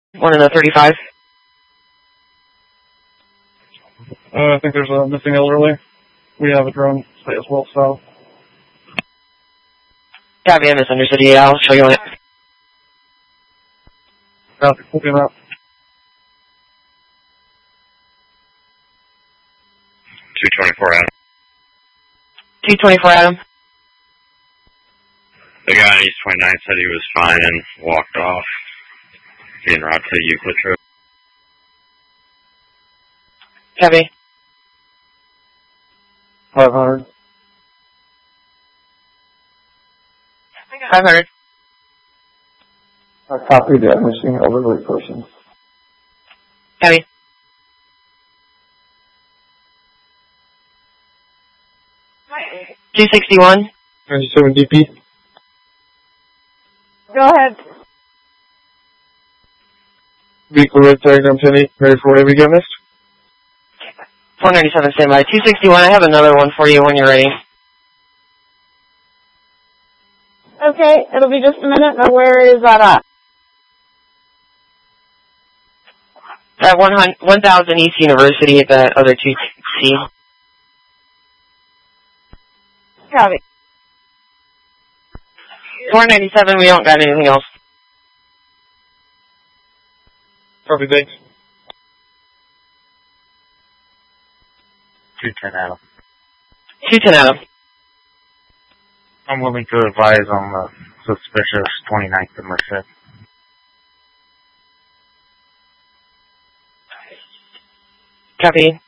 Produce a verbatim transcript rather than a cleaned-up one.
One in the thirty-five. Uh, I think there's a missing elderly. We have a drone stay as well, so. Copy, I misunderstood you. I'll show you on it. Copy, looking up. two twenty-four Adam. two twenty-four Adam. The guy on East twenty-nine said he was fine and walked off. En route to Euclid Road. Copy. five hundred. five hundred. I copied that missing elderly person. Copy. two sixty-one. ninety-seven D P. Go ahead. Vehicle red tag, I'm ten eight, ready for whatever you got next. four ninety-seven standby. two sixty-one, I have another one for you when you're ready. Okay, it'll be just a minute. Now, where is that at? At one thousand East University at the other two C. Copy. four ninety-seven, we don't got anything else. Copy, thanks. two ten Adam. two ten Adam. I'm willing to advise on the suspicious twenty-ninth of Merced. Copy.